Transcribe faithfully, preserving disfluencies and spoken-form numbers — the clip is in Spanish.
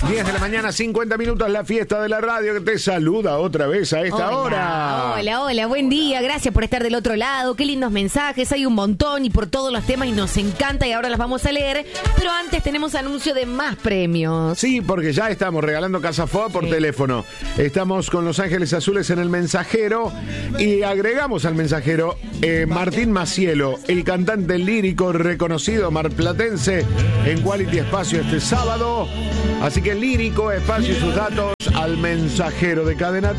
diez de la mañana, cincuenta minutos, la fiesta de la radio que te saluda otra vez a esta hola, hora. Hola, hola, buen día, gracias por estar del otro lado, qué lindos mensajes, hay un montón y por todos los temas y nos encanta y ahora las vamos a leer, pero antes tenemos anuncio de más premios. Sí, porque ya estamos regalando Casa F O A por Sí. teléfono. Estamos con Los Ángeles Azules en el mensajero y agregamos al mensajero eh, Martín Macielo, el cantante lírico reconocido marplatense en Quality Espacio este sábado. Así que lírico, espacio y sus datos al mensajero de Cadena